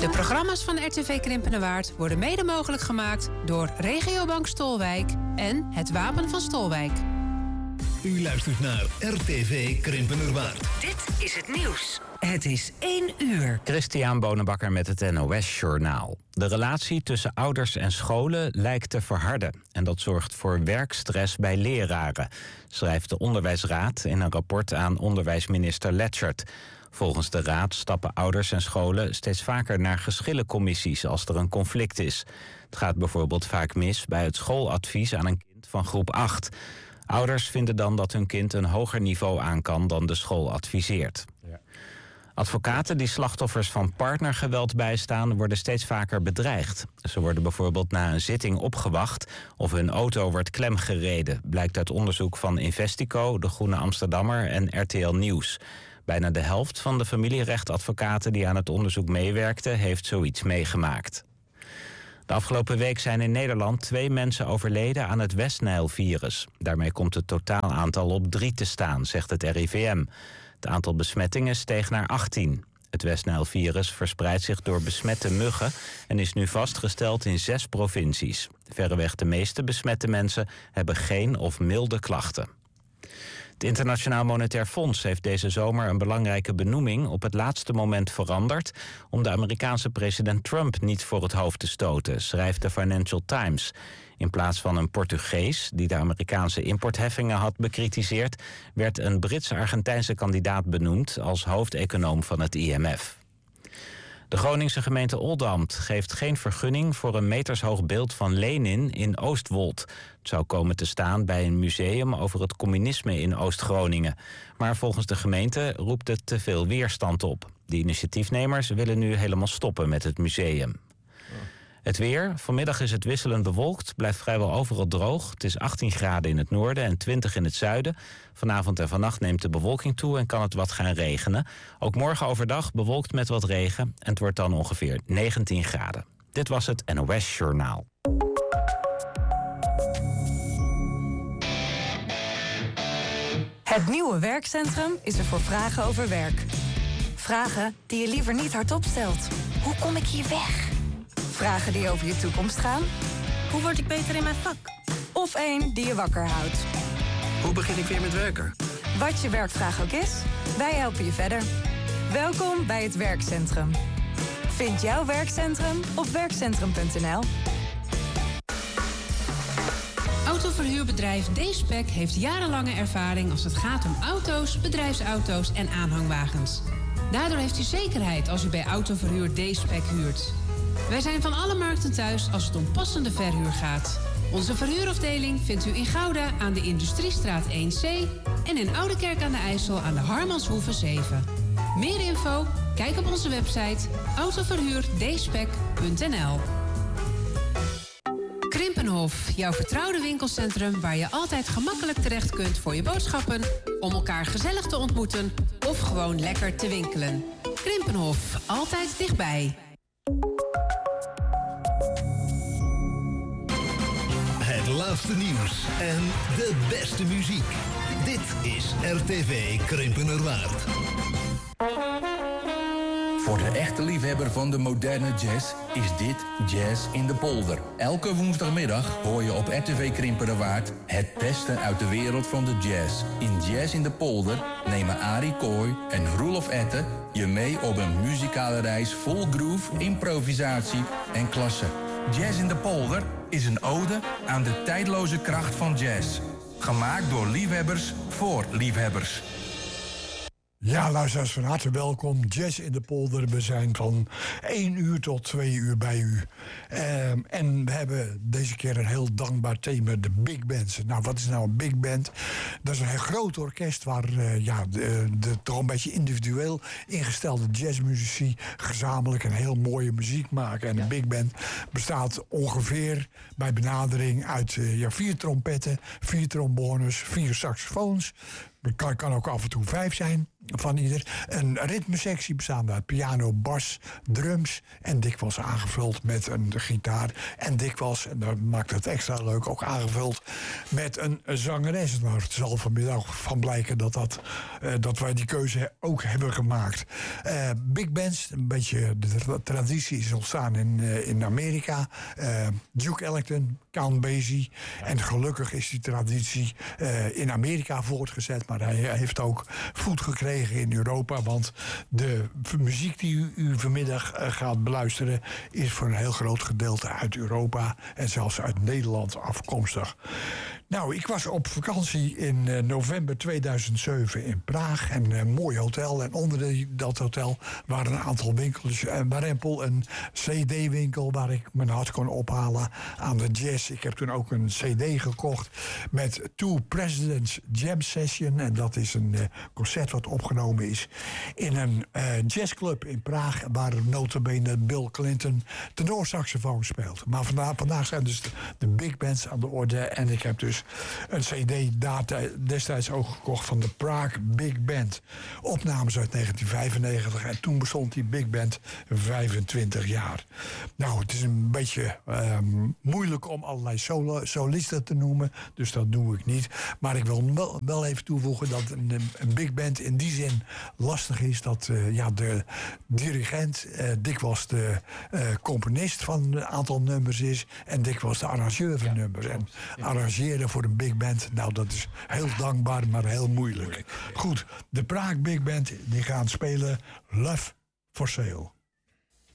De programma's van RTV Krimpenerwaard worden mede mogelijk gemaakt door Regiobank Stolwijk en het Wapen van Stolwijk. U luistert naar RTV Krimpenerwaard. Dit is het nieuws. Het is 1 uur. Christian Bonenbakker met het NOS Journaal. De relatie tussen ouders en scholen lijkt te verharden. En dat zorgt voor werkstress bij leraren, schrijft de Onderwijsraad in een rapport aan onderwijsminister Letchert. Volgens de raad stappen ouders en scholen steeds vaker naar geschillencommissies als er een conflict is. Het gaat bijvoorbeeld vaak mis bij het schooladvies aan een kind van groep 8. Ouders vinden dan dat hun kind een hoger niveau aan kan dan de school adviseert. Ja. Advocaten die slachtoffers van partnergeweld bijstaan worden steeds vaker bedreigd. Ze worden bijvoorbeeld na een zitting opgewacht of hun auto wordt klemgereden, blijkt uit onderzoek van Investico, De Groene Amsterdammer en RTL Nieuws. Bijna de helft van de familierechtadvocaten die aan het onderzoek meewerkten heeft zoiets meegemaakt. De afgelopen week zijn in Nederland 2 mensen overleden aan het Westnijl-virus. Daarmee komt het totaal aantal op 3 te staan, zegt het RIVM. Het aantal besmettingen steeg naar 18. Het Westnijl-virus verspreidt zich door besmette muggen en is nu vastgesteld in 6 provincies. Verreweg de meeste besmette mensen hebben geen of milde klachten. Het Internationaal Monetair Fonds heeft deze zomer een belangrijke benoeming op het laatste moment veranderd om de Amerikaanse president Trump niet voor het hoofd te stoten, schrijft de Financial Times. In plaats van een Portugees, die de Amerikaanse importheffingen had bekritiseerd, werd een Brits-Argentijnse kandidaat benoemd als hoofdeconoom van het IMF. De Groningse gemeente Oldambt geeft geen vergunning voor een metershoog beeld van Lenin in Oostwold. Het zou komen te staan bij een museum over het communisme in Oost-Groningen. Maar volgens de gemeente roept het te veel weerstand op. De initiatiefnemers willen nu helemaal stoppen met het museum. Het weer. Vanmiddag is het wisselend bewolkt. Blijft vrijwel overal droog. Het is 18 graden in het noorden en 20 in het zuiden. Vanavond en vannacht neemt de bewolking toe en kan het wat gaan regenen. Ook morgen overdag bewolkt met wat regen. En het wordt dan ongeveer 19 graden. Dit was het NOS Journaal. Het nieuwe werkcentrum is er voor vragen over werk. Vragen die je liever niet hardop stelt. Hoe kom ik hier weg? Vragen die over je toekomst gaan. Hoe word ik beter in mijn vak? Of één die je wakker houdt. Hoe begin ik weer met werken? Wat je werkvraag ook is, wij helpen je verder. Welkom bij het werkcentrum. Vind jouw werkcentrum op werkcentrum.nl. Autoverhuurbedrijf D-Spec heeft jarenlange ervaring als het gaat om auto's, bedrijfsauto's en aanhangwagens. Daardoor heeft u zekerheid als u bij Autoverhuur D-Spec huurt. Wij zijn van alle markten thuis als het om passende verhuur gaat. Onze verhuurafdeling vindt u in Gouda aan de Industriestraat 1C... en in Oudekerk aan de IJssel aan de Harmanshoeve 7. Meer info? Kijk op onze website autoverhuurd-spec.nl. Krimpenhof, jouw vertrouwde winkelcentrum waar je altijd gemakkelijk terecht kunt voor je boodschappen, om elkaar gezellig te ontmoeten of gewoon lekker te winkelen. Krimpenhof, altijd dichtbij. Het laatste nieuws en de beste muziek. Dit is RTV Krimpenerwaard. Voor de echte liefhebber van de moderne jazz is dit Jazz in de Polder. Elke woensdagmiddag hoor je op RTV Krimpenerwaard het beste uit de wereld van de jazz. In Jazz in de Polder nemen Arie Kooi en Roelof Etten je mee op een muzikale reis vol groove, improvisatie en klasse. Jazz in de Polder is een ode aan de tijdloze kracht van jazz. Gemaakt door liefhebbers voor liefhebbers. Ja, luisteraars, van harte welkom. Jazz in de Polder. We zijn van 1 uur tot 2 uur bij u. En we hebben deze keer een heel dankbaar thema, de big bands. Nou, wat is nou een big band? Dat is een groot orkest waar toch een beetje individueel ingestelde jazzmuzici gezamenlijk een heel mooie muziek maken. En een big band bestaat ongeveer bij benadering uit 4 trompetten, 4 trombones, 4 saxofoons, kan ook af en toe 5 zijn van ieder. Een ritmesectie bestaande uit piano, bas, drums en dikwijls aangevuld met een gitaar. En dikwijls, en dat maakt het extra leuk, ook aangevuld met een zangeres. Nou, het zal vanmiddag van blijken dat wij die keuze ook hebben gemaakt. Big bands, een beetje de traditie is ontstaan in Amerika. Duke Ellington, Count Basie. En gelukkig is die traditie in Amerika voortgezet. Maar hij heeft ook voet gekregen in Europa. Want de muziek die u vanmiddag gaat beluisteren is voor een heel groot gedeelte uit Europa. En zelfs uit Nederland afkomstig. Nou, ik was op vakantie in november 2007 in Praag. En een mooi hotel. En onder dat hotel waren een aantal winkels. Warempel, een cd-winkel waar ik mijn hart kon ophalen aan de jazz. Ik heb toen ook een cd gekocht met Two Presidents Jam Session. En dat is een concert wat opgenomen is in een jazzclub in Praag. Waar notabene Bill Clinton tenorsaxofoon speelt. Maar vandaag zijn dus de big bands aan de orde. En ik heb dus een cd destijds ook gekocht van de Prague Big Band. Opnames uit 1995 en toen bestond die Big Band 25 jaar. Nou, het is een beetje moeilijk om allerlei solisten te noemen, dus dat doe ik niet. Maar ik wil wel even toevoegen dat een Big Band in die zin lastig is dat de dirigent dikwijls de componist van een aantal nummers is en dikwijls de arrangeur van nummers. En arrangeren voor een big band, nou dat is heel dankbaar, maar heel moeilijk. Goed, de Prague Big Band die gaan spelen Love for Sale.